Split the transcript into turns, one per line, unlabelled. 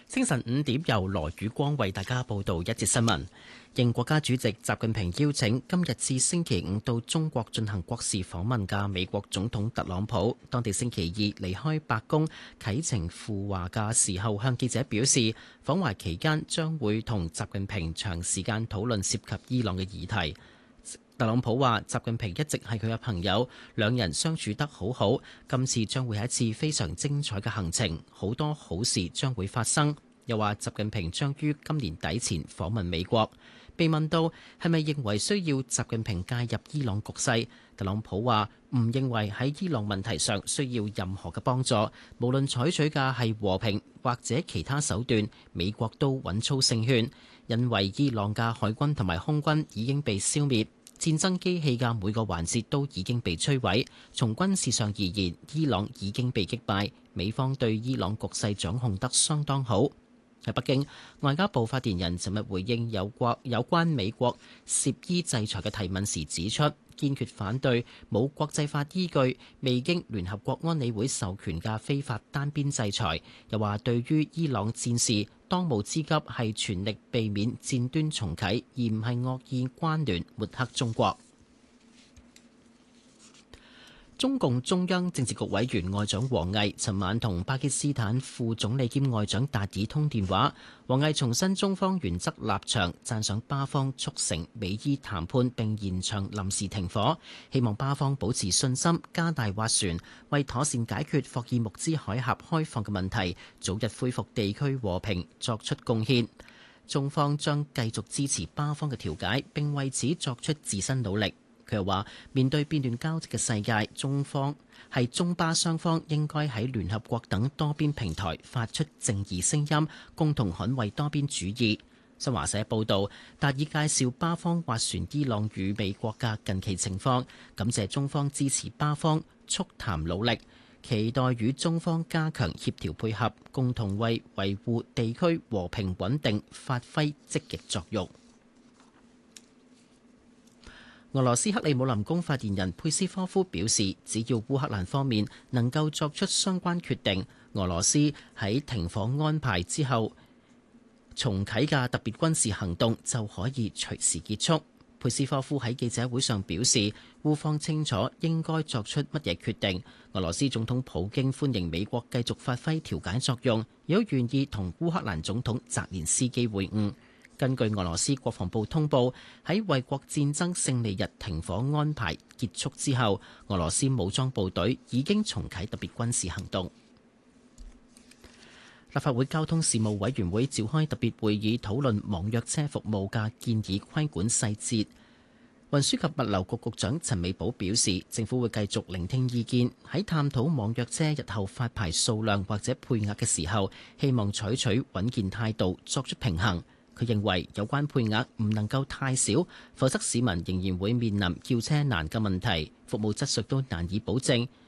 清晨5點，由羅宇光為大家報道一節新聞。應國家主席習近平邀請，今日至星期五到中國進行國事訪問嘅美國總統特朗普，當地星期二離開白宮啟程赴華嘅時候，向記者表示，訪華期間將會同習近平長時間討論涉及伊朗嘅議題。特朗普話：習近平一直係佢嘅朋友，兩人相處得好好。今次將會係一次非常精彩嘅行程，好多好事將會發生。又話習近平將於今年底前訪問美國。被問到係咪認為需要習近平介入伊朗局勢，特朗普話唔認為喺伊朗問題上需要任何嘅幫助，無論採取嘅係和平或者其他手段，美國都穩操勝券，因為伊朗嘅海軍同埋空軍已經被消滅。戰爭機器嘅每個環節都已經被摧毀。從軍事上而言，伊朗已經被擊敗。美方對伊朗局勢掌控得相當好。喺北京，外交部發言人尋日回應有關美國涉伊制裁嘅提問時指出，堅決反對冇國際法依據、未經聯合國安理會授權嘅非法單邊制裁。又話對於伊朗戰事，當務之急係全力避免戰端重啟，而唔係惡意關聯抹黑中國。中共中央政治局委員外長王毅尋晚同巴基斯坦副總理兼外長達爾通電話。王毅重申中方原則立場，讚賞巴方促成美伊談判並延長臨時停火，希望巴方保持信心，加大斡旋，為妥善解決霍爾木茲海峽開放嘅問題，早日恢復地區和平作出貢獻。中方將繼續支持巴方嘅調解，並為此作出自身努力。佢又話：面對變亂交織嘅世界，中巴雙方應該喺聯合國等多邊平台發出正義聲音，共同捍衛多邊主義。新華社報導，達爾介紹巴方斡旋伊朗與美國嘅近期情況，感謝中方支持巴方促談努力，期待與中方加強協調配合，共同為維護地區和平穩定發揮積極作用。俄羅斯克里姆林宮發言人佩斯科夫表示，只要烏克蘭方面能夠作出相關決定，俄羅斯喺停火安排之後重啟嘅特別軍事行動就可以隨時結束。佩斯科夫喺記者會上表示，烏方清楚應該作出乜嘢決定。俄羅斯總統普京歡迎美國繼續發揮調解作用，亦都願意同烏克蘭總統澤連斯基會晤。根據俄羅斯國防部通報，喺衛國戰爭勝利日停火安排結束之後，俄羅斯武裝部隊已經重啟特別軍事行動。立法會交通事務委員會召開特別會議，討論網約車服務嘅建議規管細節。運輸及物流局局長陳美寶表示，政府會繼續聆聽意見，喺探討網約車日後發牌數量或者配額嘅時候，希望採取穩健態度，作出平衡。佢認為有關配額唔能夠太少，否則市民仍然會面臨叫車難嘅問題，服務質素都難以保證。